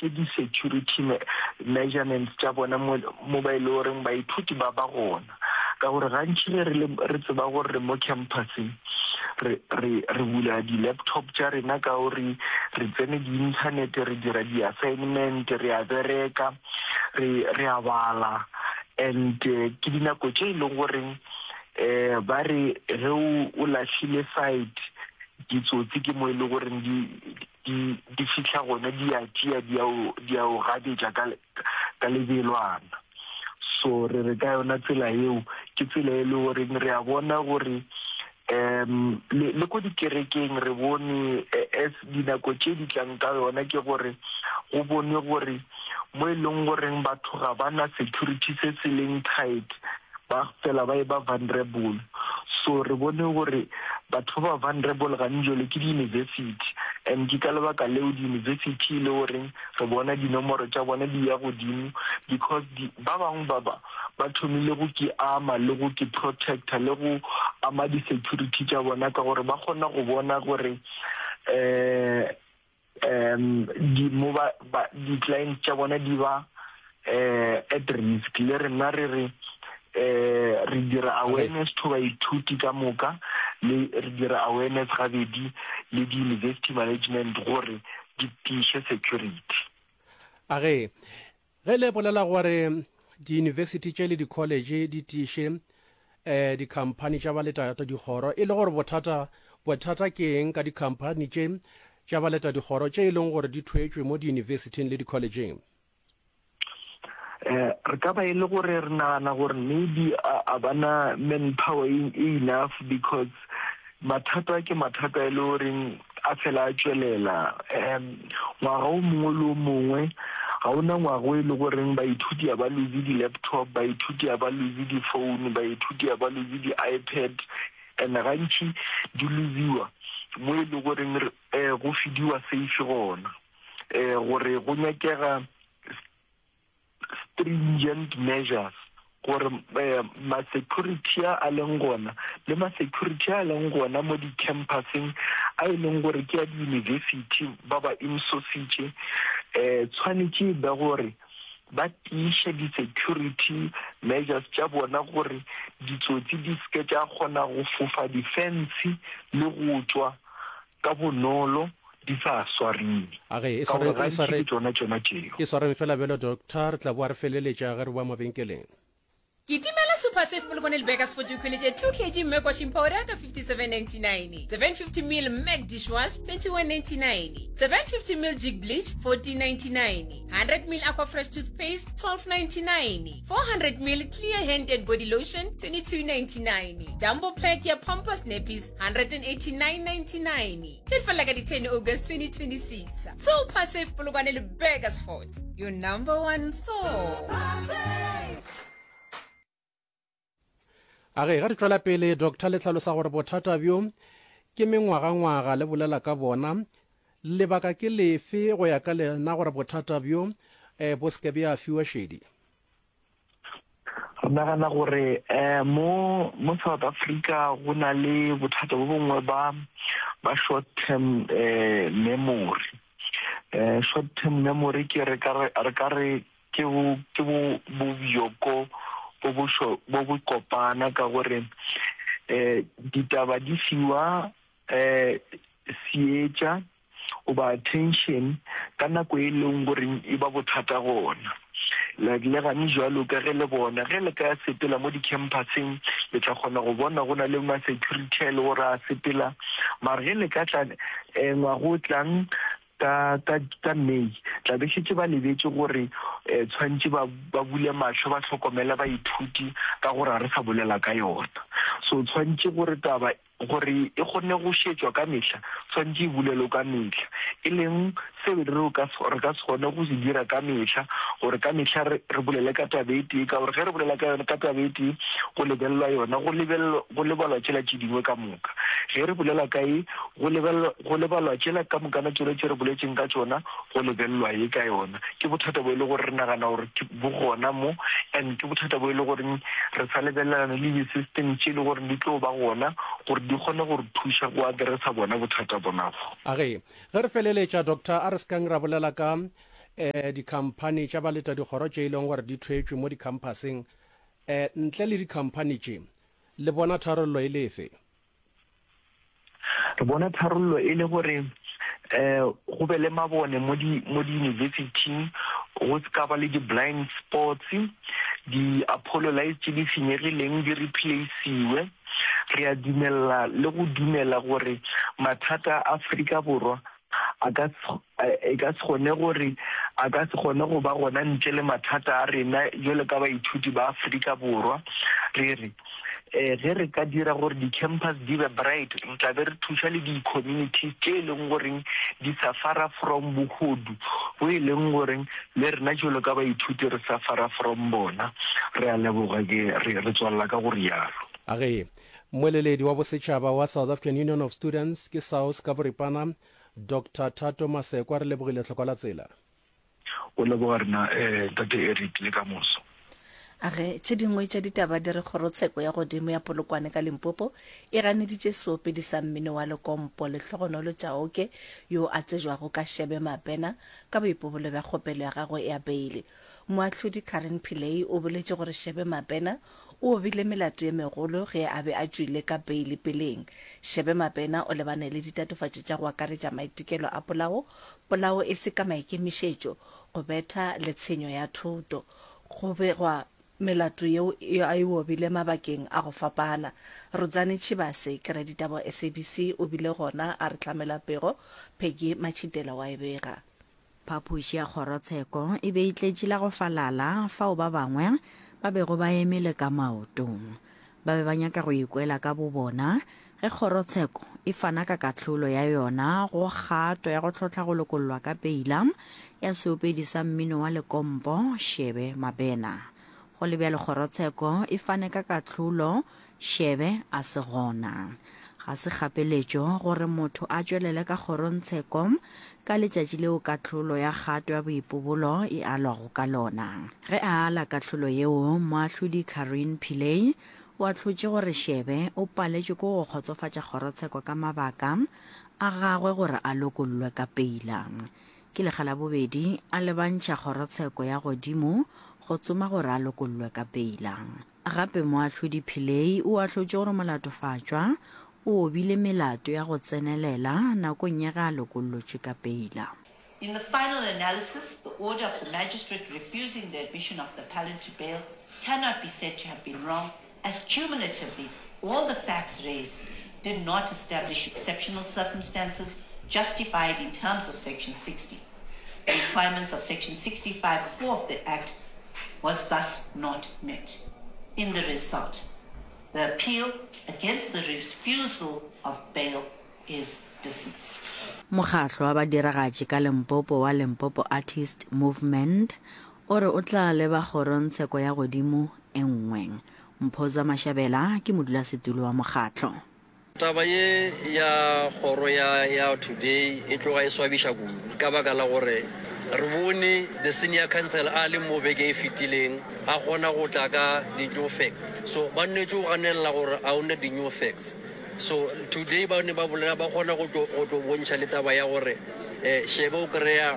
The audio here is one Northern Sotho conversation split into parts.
tiishe di-security measurements tša bona mo ba ile goreng baithuti ba gona ka gore gantši re tseba gore mo campuseng re bula di-laptop tša rena ka gore re tsene di-internet re dira di-assignment re a bereka re a bala and ke dinako tše e leng goreng ba re ge o lahlile site ditsotsi ke mo e le goreng di fitlha gona di a tia di a o gadetša ka lebelwana so re ka yona tsela eo ke tsela e le goreng re a bona gore le ko dikerekeng re bone as dinako tše di tlang ka yona ke gore go bone gore mo e leng goreng batho ga bana security se se leng tight ba fela ba e ba vulnerable so re bone gore batho ba vulnerable ga njole ke di-university and ke ka lebaka leo di-university le goreng re bona dinomoro tša bona di ya godimo because ba bangwe ba thomile go ke ama le go ke protector le go ama di-security tša bona ka gore ba kgona go bona gore di-clients tša bona di ba at risk le rena re dira awareness to baithuti ka moka le re dira awareness gabedi le di-university management gore di tiishe security ge le bolela gore di-university tše le di-college di tiishe di-company tša ba leta dikgoro e le gore bothata ke eng ka di-company tša ba leta dikgoro tše e leng gore di thwetšwe mo di-universityng le di-collegeng re ka ba e le gore re nagana gore maybe a bana manpower enough because mathata ke mathata e le goreng a fela a tswelela ngwaga o mongwe le o mongwe ga ona ngwaga o e le goreng baithuti a ba lose di-laptop baithuti a ba lose di-phone baithuti a ba lose di-ipad and gantši di losiwa mo e le goreng go fidiwa safe gona gore go nyakega stringent measures gore ma-security a leng gona le ma-security a leng gona mo di-campuseng a e leng gore ke ya di-university ba ba insositše tshwanetse ba gore ba tiiše di-security measures tša bona gore ditsotsi di seke tša kgona go fofa di-fence le go tswa ka bonolo di sa swarile e sware fela belo doctor re tla boa re feleletša ge re boa mabenkeleng Kitimela Super Safe Polokwane Vegas for Jukulije 2 kg Mac washing powder ka 57.99, 750 ml Mac dishwash 21.99, 750 ml jig bleach 14.99, 100 ml Aquafresh toothpaste 12.99, 400 ml clear hand and body lotion 22.99, jumbo pack ya Pampers nappies 189.99. Tefala ka di 10 August 2026. Super Safe Polokwane Vegas Fort, your number one store. ga re tšwela pele doctor le tlhalosa gore bothata bjo ke mengwaga le bolela ka bona lebaka ke lefe go ya ka lena gore bothata bjo bo seke bja fiwa šedi re nagana gore mo South Africa go na le bothata bo bongwe ba short term memory short term memory ke re ka re ke bo bjoko bo bo kopana ka gore ditaba di fiwa sietša o ba attention ka nako e leng gore e ba bothata gona like le gane jalo ka ge le bona ge le ka sepela mo di-campuseng le tla kgona go bona go na le ma-security le gore a sepela mare ge le ka tla ngwaga o tlang ka May tla be šetse ba lebetse gore tshwantse ba bule matlho ba tlhokomela baithuti ka gore a re sa bolela ka yona so tshwantse gore taba gore e kgone go šetšwa ka mehla tshwantse e bulelo ka mehla e leng seo re ka se kgone go se dira ka mehla gore ka mehla re bolele ka taba e tee ka gore ge re bolela ka yona ka taba e tee go lebelelwa yona go lebalwa tšela tše dingwe ka moka ge re bolela ka e go lebalwa tšela ka moka na tšona tše re boletseng ka tšona go lebelelwa ye ka yona ke bothata bo e le gore re nagana gore bo gona mo and ke bothata bo e le gore re sa lebelelana le di-system tše e le gore di tlo ba gona gore di kgone gore thuša go addressa bona bothata bonago ge re feleletša doctor a re sekang ra bolela ka di-company tša baleta dikgoro tše e leng gore di thwetšwe mo di-campuseng ntle le di-company tše le bona tharollo e lefe? re bona tharollo e le gore go be le mabone mo di-university, go se ka ba le di-blind spots, di-Apollo lights tse di senyegileng di replace-iwe. Re a dumela le go dumela gore mathata a Afrika Borwa a ka se kgone go ba gona ntle le mathata a rena jwale ka baithuti ba Afrika Borwa. Re ge re ka dira gore di-campus di be bright, re tla be re thuša le di-communities tše e leng goreng di suffer from bogodu bo e leng goreng le rena jwalo ka baithuti re suffer from bona. Re a leboga re tswalela ka gore yalo. Age moeleledi wa bosetšhaba wa South African Union of Students ke SAUS ka boripana Dr. Thato Masekwa re lebogile tlhoko la tsela. O leboga rena tate Eric le ka moso. Age tše dingwe tša ditaba di re kgorotsheko ya godimo ya Polokwane ka Limpopo e ganeditše seopedi sa mmino wa Lekompo Lehlogonolo Tšaoke yo a tsejwago ka Shebe Mapena ka boipobolo bja kgopelo ya gagwe ya beile. Moahlodi Karen Pillay o boletše gore Shebe Mapena o obile melato ye megolo ge a be a tšwile ka beile peleng. Shebe Mapena o lebane le ditatofatšo tša go akaretša maitekelo a polao e se ka maikemišetšo go betha le tshenyo ya thuto go begwa melato yeo a e obile mabakeng a go fapana. Rodzane Chibase ke re ditabo SABC o bile gona a re tlamela pego Peggy Machitela wa e bega. Phapoši ya kgorotsheko e be itletše la go falala fao ba bangwe ba bego ba emele ka maotong ba be ba nyaka go ikwela ka bobona ge kgorotsheko e fana ka katlholo ya yona go kgato ya go tlhotlha go lokollwa ka peila ya seopedi sa mmino wa Lekompo Shebe Mapena. Go lebjale kgorotsheko e fane ka katlholo Shebe a se gona. Ga se kgapeletšo gore motho a tšwelele ka kgorontsheko ka letšatši leo katlholo ya kgato ya boipobolo e alwago ka lona. Ge a ala katlholo yeo moahlodi Karen Pillay o ahlotše gore Shebe o paletšwe ko go kgotsofatša kgorotsheko ka mabaka a gagwe gore a lokollwe ka peila. Ke lekga la bobedi a lebantšha kgorotsheko ya godimo go tsoma gore a lokollwe ka peila. Gape moahlodi Pillay o ahlotše gore molatofatšwa o obile melato ya go tsenelela nakong ya ga a lokollotšwe ka peila. In the final analysis, the order of the magistrate refusing the admission of the appellant to bail cannot be said to have been wrong, as cumulatively all the facts raised did not establish exceptional circumstances justified in terms of Section 60. The requirements of Section 65(4) of the Act was thus not met. In the result, the appeal against the refusal of bail is dismissed. Mokgatlo wa badiragatši ka Limpopo wa Limpopo Artist Movement o re o tla leba kgorontsheko ya godimo e nngwe. Mphoza Mashabela ke modulasetulo wa mokgatlo. Taba ye ya kgoro ya today e tloga e swabiša kudu ka baka la gore re bone the senior council a le mo beke e fetileng a gona go tla ka di-new facts, so ba nnetse go ganela gore a one di-new facts. So today ba ne ba bolela ba gona go tlo bontšha le taba ya gore Shebe o kry-a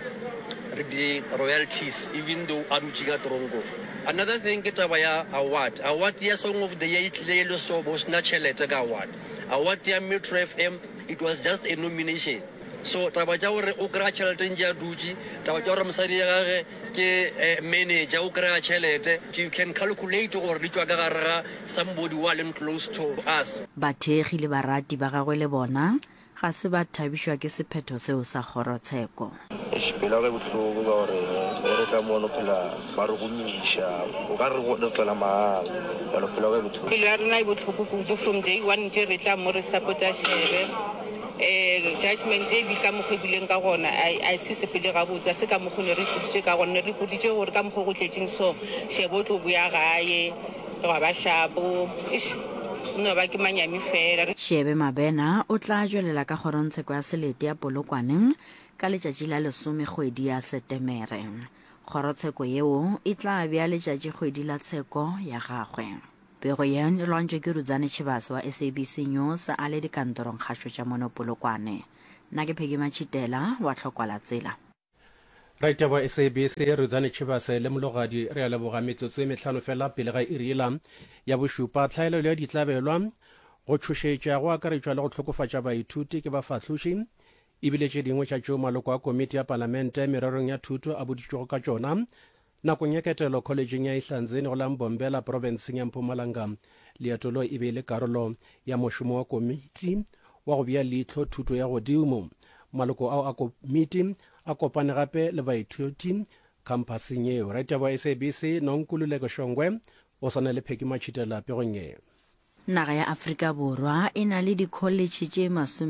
di-royalties even though a dutše ka tronko. Another thing ke taba ya award ya song of the year e tlile le so bo sena tšhelete ka award ya Metro FM, it was just a nomination. So taba ja gore o kry-a tšhelete ntse a dutše, taba ja gore mosadi ya gage ke manager o kry-a tšhelete, you can calculate gore di tšwa ka gare ga somebody who are close to us. Bathegi le barati ba gagwe le bona ga se ba thabišwa ke sephetho seo sa kgorotsheko. Pela ge bohloko ka gore re tla mono phela ba re gomiša o ka re go tlela mahala jalo phela ge bohloko pele ya rena e bohloko kudu from day one nte re tla mo re support-a Shebe judgment e bi ka mokgwa bileng ka gona a se sepele ga botsa se ka mokgwa ne re fuditše ka gona re fuditše gore ka mokgwa go tletseng so Shebe o tlo boya gae ga ba shapo no ba ke manyami fela. Shebe Mapena o tla jwelela ka kgorontsheko ya selete ya Polokwane ka letšatši la 10 kgwedi ya Setemere. Kgorotsheko yeo e tla bea letšatši kgwedi la tsheko ya gagwe. Pego yen e lwantšwe ke Rodzane Chibase wa SABC News a le dikantorong kgašo tša mono Polokwane. Nna ke Peggy Machitela wa Tlhokwala Tsela. right ya ba SABC re tsane tshebase le mologadi re a leboga metsotso e metlhano fela pele ga iriela ya bošupa tlhaelelo ya ditlabelwa go tshošetša go akaretšwa le go tlhokofatša baithuti ke bafahloši ebile tše dingwe tša tšeo maloko a komiti ya palamente mererong ya thuto a boditšego ka tšona nakong ya ketelo collegeng ya Ihlanzeni go la Mbombela provinceng ya Mpumalanga. Leeto lo e be le karolo ya mošomo wa komiti wa go bea leihlo thuto ya godimo. Maloko ao a komiti a kopane gape le baithuti campuseng eo. Right ya ba SABC Nonkululeko Shongwe o sana le Pheki Machitela pegong eo. Naga ya Afrika Borwa e na le di-college tše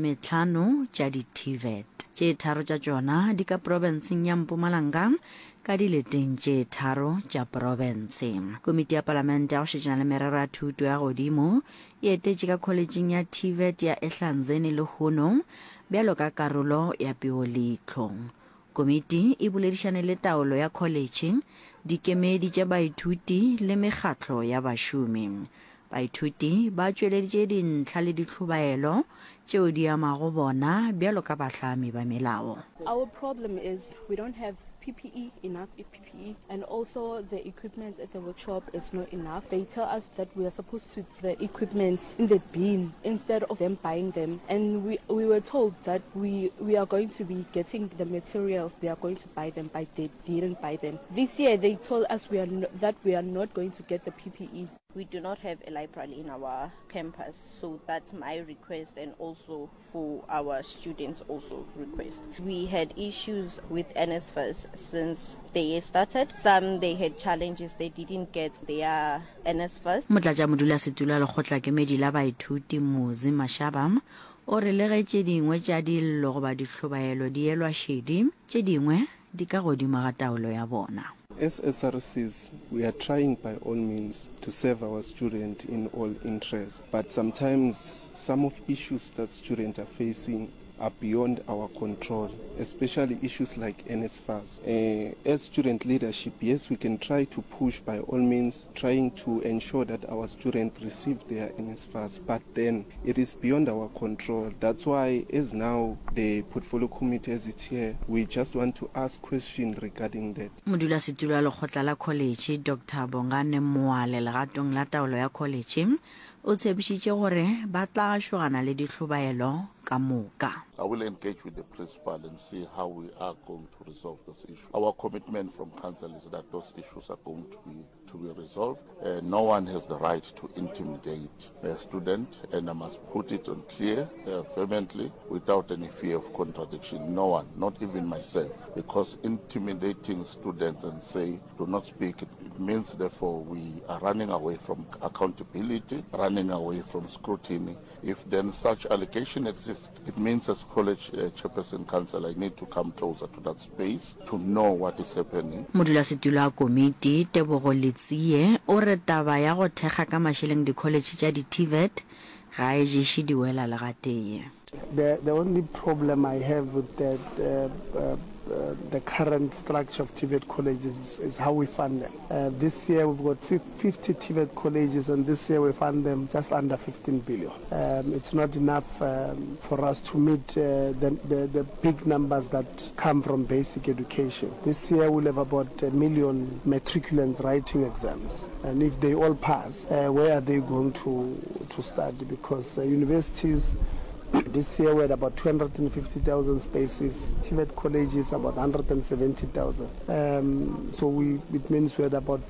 50 tša di-TVET tše 3 tša tšona di ka provinceng ya Mpumalanga ka dileteng tše 3 tša province. Komiti ya palamente ya go šetšana le merero ya thuto ya godimo e etetše ka collegeng ya TVET ya Ihlanzeni le Hunong bjalo ka karolo ya peoleihlo. Komiti e boledišane le taolo ya college, dikemedi tša baithuti le mekgatlo ya bašomi. Baithuti ba tšweleditše dintlha le ditlhobaelo tšeo di amago bona bjalo ka bahlami ba melao. Our problem is we don't have PPE, enough PPE, and also the equipment at the workshop is not enough. They tell us that we are supposed to put the equipment in the bin instead of them buying them. And we were told that we are going to be getting the materials, they are going to buy them, but they didn't buy them. This year they told us that we are not going to get the PPE. We do not have a library in our campus, so that's my request, and also for our students also request. We had issues with NSFAS since they started. Some they had challenges, they didn't get their NSFAS. Motlatša modulasetulo wa lekgotlakemedi la baithuti Muzi Mashaba o re le ge tše dingwe tša dillo goba ditlhobaelo di elwa šedi, tše dingwe di ka godimo ga taolo ya bona. As SRCs, we are trying by all means to serve our students in all interests, but sometimes some of issues that students are facing are beyond our control, especially issues like NSFAS. As student leadership, yes, we can try to push by all means, trying to ensure that our students receive their NSFAS, but then it is beyond our control. That's why, as now the portfolio committee as it here, we just want to ask questions regarding that. Modulasetulo wa lekgotla la college Dr. Bongane Moale legatong la taolo ya college o tshepišitše gore ba tla šogana le ditlhobaelo ka moka. I will engage with the principal and see how we are going to resolve this issue. Our commitment from council is that those issues are going to be resolved. No one has the right to intimidate a student, and I must put it on clear, vehemently, without any fear of contradiction. No one, not even myself, because intimidating students and say, do not speak, it means therefore we are running away from accountability, running away from scrutiny. If then such allegation exists, it means as college chairperson council, I need to come closer to that space to know what is happening. Modulasetulo wa komiti Tebogo Letsie o re taba ya go thekga ka mašeleng di-college tša di-TVET ga e ješe diwela le gatee. The only problem I have with the current structure of TVET colleges is how we fund them. This year we've got 50 TVET colleges, and this year we fund them just under 15 billion. It's not enough for us to meet the big numbers that come from basic education. This year we'll have about 1 million matriculants writing exams. And if they all pass, where are they going to study? Because universities, this year we had about 250,000 spaces. TVET colleges about 170,000. So it means we had about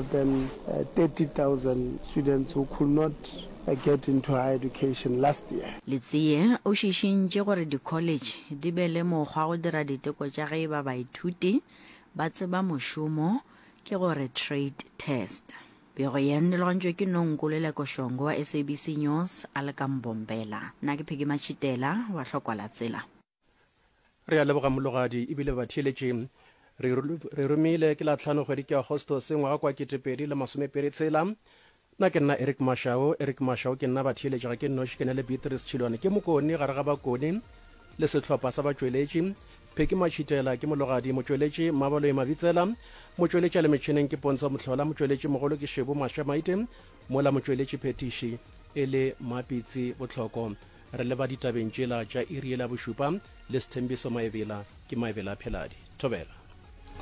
230,000 students who could not get into higher education last year. Letsie o šišintše gore di-college di be le mokgwa go dira diteko tša ge ba baithuti ba tseba mošomo ke gore trade test. Bego yen le lwantšwe ke Nonkululeko Shongwe wa SABC News a le ka Mbombela. Nna ke Pheki Machitela wa hlokwa la tsela. Re a leboga mologadi ebile ba theeletše re romile ke la tlhano kgwedi ke Agostose ngwaga kwa 2026. Nna ke nna Eric Mashao ke nna ba theeletše ga ke nnoši ke na le Beatrice Chilwane ke mokone gare ga bakone le sehlopha sa batšweletši. Pheki Machitela ke mologadi motšweletši Mabalo Mabitsela, motšweletši le metšhineng ke Pontsho Mohlola, motšweletši mogolo ke Shebo Mashamaite, mola motšweletši phetiši e le Mapitsi Botlhoko. Re leba ditabeng tšela tša iri la bošupa le Sethembiso Maebela ke Maebela Pheladi. Thobela.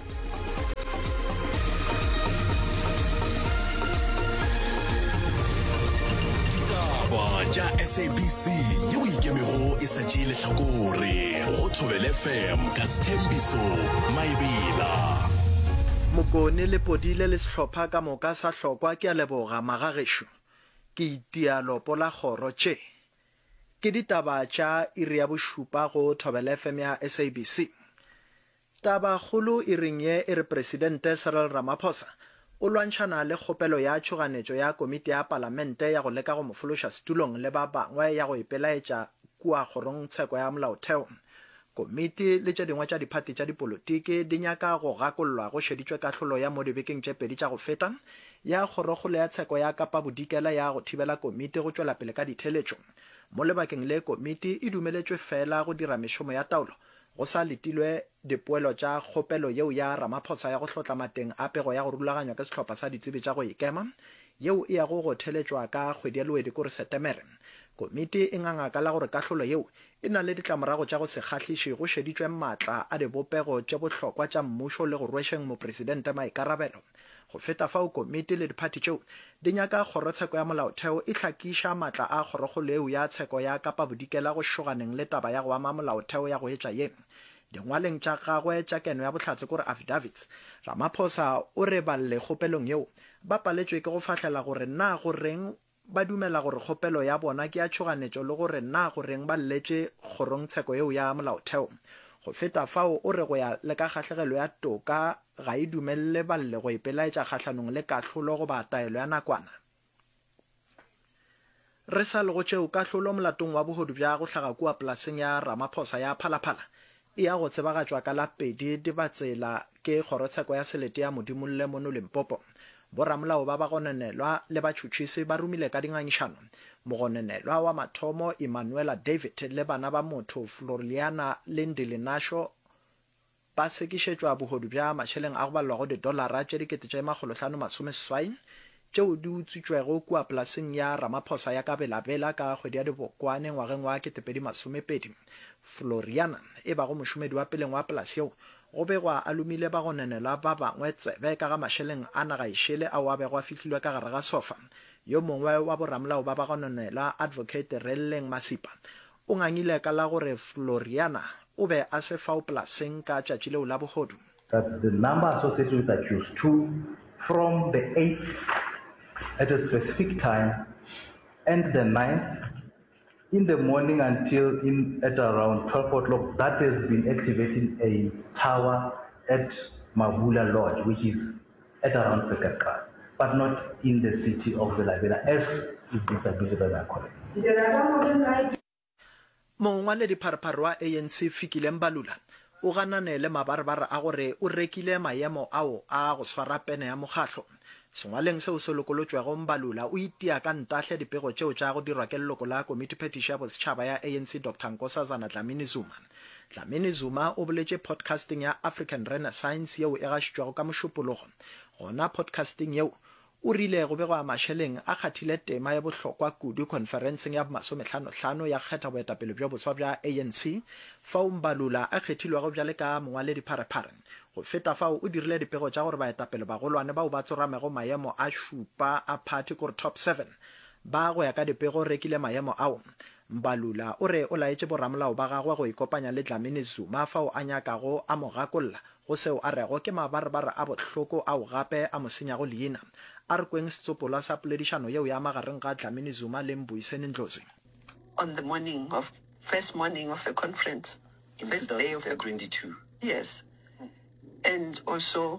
Ja SABC yo ikemego e sa tšee lehlakore go Thobela FM ka Sthembiso Maibela. Mokone le podile le sehlopha ka moka sa hlokwa ke a leboga Magagesho ke itialo pola kgoro tše ke ditaba tša iri ya bošupa go Thobela FM ya SABC. Taba kgolo iring ye e re Presidente Cyril Ramaphosa o lwantšhana le kgopelo ya tšhoganetšo ya komiti ya palamente ya go leka go mofološa setulong le ba bangwe ya go ipelaetša kua kgorong tsheko ya molaotheo. Komiti le tše dingwe tša diphati tša dipolotiki di nyaka go gakollwa go šeditšwe kahlolo ya mo dibekeng tše pedi tša go feta ya kgorokgolo ya tsheko ya Kapa Bodikela ya go thibela komiti go tšwela pele ka ditheletšo. Mo lebakeng le komiti e dumeletšwe fela go dira mešomo ya taolo go sa letilwe dipoelo tša kgopelo yeo ya Ramaphosa ya go hlotla mateng a pego ya go rulaganywa ke sehlopha sa ditsebi tša go ikema yeo e ya go theletšwa ka kgwedi ya Lwedi kore Setemere. Komiti e ngangaka la gore kahlolo yeo e na le ditlamorago tša go se kgahliše go šeditšwe maatla a dibopego tše bohlokwa tša mmušo le go rwešeng mopresidente maikarabelo. Go feta fao komiti le diphati tšeo di nyaka kgorotsheko ya molaotheo e hlakiša maatla a kgorokgolo yeo ya tsheko ya Kapa Bodikela go šoganeng le taba ya go ama molaotheo ya go etša ye. Dingwaleng tša gagwe tša keno ya bohlatse kore affidavits, Ramaphosa o re balle kgopelong yeo ba paletšwe ke go fahlela gore na go reng ba dumela gore kgopelo ya bona ke ya tšhoganetšo le gore na go reng ba lletše kgorong tsheko yeo ya molaotheo. Go feta fao o re go ya le ka kgahlegelo ya toka ga e dumelele balle go ipelaetša kgahlanong le kahlolo go ba taelo ya nakwana. Re sa le go tšeo kahlolo molatong wa bohodu bja go hlaga kua polaseng ya Ramaphosa ya Phalaphala e ya go tsebagatšwa ka la pedi di batsela ke kgorotsheko ya selete ya Modimolle mono Limpopo. Boramolao ba bagonenelwa le batšhotšhisi ba rumile ka dingangišano. Mogonenelwa wa mathomo Emmanuela David le bana ba motho Floriana Lindile Nasho ba sekišetšwa bohodu bja mašheleng a go balwa go $500 tšeo di utswitšwego kua polaseng ya Ramaphosa ya ka Belabela ka kgwedi ya Dibokwane ngwageng wa 2020. Floriana e ba go mošomedi wa peleng wa polasi yeo go begwa a lomile bagonenelwa ba bangwe tsebe ka ga mašheleng a nagaešele ao a bego a fihlilwe ka gare ga sofa. Yo mongwe wa boramolao ba bagonenelwa Advocate Relleng Masipa o ngangile ka la gore Floriana o be a se fao polaseng ka tšatši leo la bohodu. That the number associated with accused 2 from the 8th at a specific time and the 9th in the morning until at around 12 o'clock, that has been activating a tower at Mabula Lodge, which is at around Pekaka, but not in the city of Belabela, as is being submitted by my colleague. Mongwe le dipharphar wa ANC Fikile Mbalula o ganane le mabarabara a gore o rekile maemo ao a go swara pene ya mokgahlo. Sengwaleng seo se lokolotšwego Mbalula o itia ka ntahle dipego tšeo tša go dirwa ke leloko la komiti phetiša ya bosetšhaba ya ANC Dr. Nkosazana Dlamini Zuma. Dlamini Zuma o boletše podcasting ya African Renaissance yeo e gašitšwago ka mošupologo. Gona podcasting yeo o rile go begwa mašheleng a kgathile tema ya bohlokwa kudu conferenceng ya 55 ya kgetha boetapele bja boswa bja ANC fao Mbalula a kgethilwego bjale ka mongwale dipharephare. Go feta fao o dirile dipego tša gore baetapele bagolwane bao ba tsoramego maemo a šupa a party kore top 7 ba go ya ka dipego rekile maemo ao. Mbalula o re o laetše boramolao ba gagwe go ikopanya le Dlamini Zuma fao a nyakago a mo gakolla go seo a rego ke mabarabara a bohloko ao gape a mo senyago leina. A re kweng setsopola sa poledišano yeo ya magareng ga Dlamini Zuma le Mbuyiseni Ndlozi. On the first morning of the conference, first day of the 22. Yes. And also,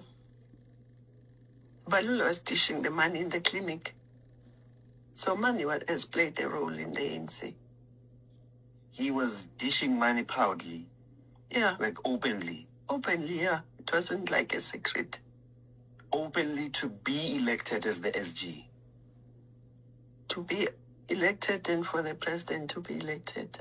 Balula was dishing the money in the clinic. So money has played a role in the ANC. He was dishing money proudly? Yeah. Like openly? Openly, yeah. It wasn't like a secret. Openly to be elected as the SG? To be elected and for the president to be elected.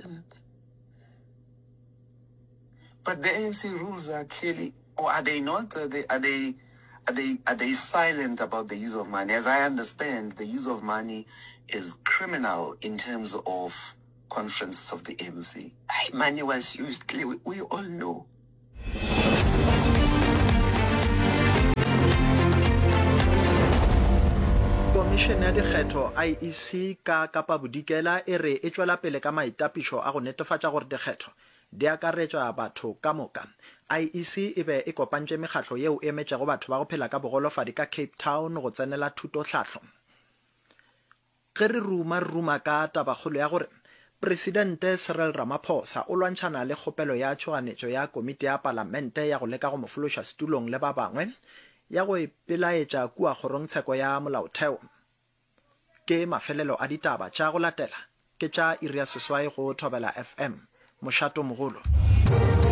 But the ANC rules are clearly... Or are they not? Are they silent about the use of money? As I understand, the use of money is criminal in terms of conferences of the ANC. Money was used. We all know. komišene ya dikgetho IEC ka Kapa Bodikela e re e tswela pele ka maitapišo a go netefatša gore dikgetho di akaretšwa batho ka moka. IEC e be e kopantše mekgatlo yeo e emetšego batho ba go phela ka bogolofadi ka Cape Town go tsenela thuto-tlhahlo. Ge re ruma ka tabakgolo ya gore Presidente Cyril Ramaphosa o lwantšhana le kgopelo ya tšhoganetšo ya komiti ya palamente ya go leka go mofološa setulong le ba bangwe ya go ipelaetša kua kgorongtsheko ya molaotheo. Ke mafelelo a ditaba tša go latela ke tša iri ya seswai go Thobela FM mošato mogolo.